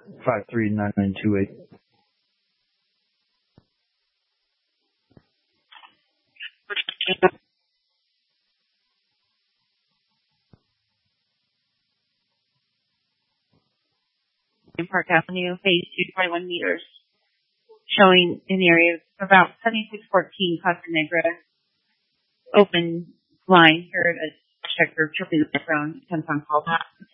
539928. In Park Avenue, phase 221 meters, showing in the area of about 7614 Casa Negra. Open line here at check your triple phone, depends on callback.